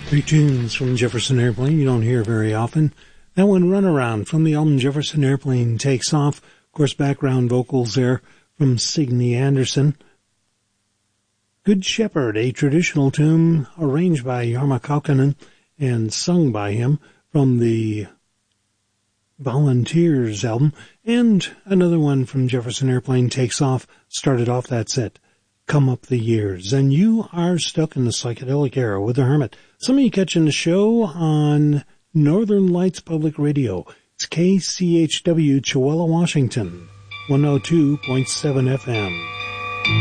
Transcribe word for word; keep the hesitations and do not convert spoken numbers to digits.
Three tunes from Jefferson Airplane you don't hear very often. That one, Runaround, from the album Jefferson Airplane Takes Off. Of course, background vocals there from Signe Anderson. Good Shepherd, a traditional tune arranged by Jarmo Kaukonen and sung by him from the Volunteers album. And another one from Jefferson Airplane Takes Off started off that set. Come Up the Years. And you are stuck in the psychedelic era with the Hermit. Some of you catching the show on Northern Lights Public Radio. It's K C H W, Chewella, Washington, one oh two point seven F M.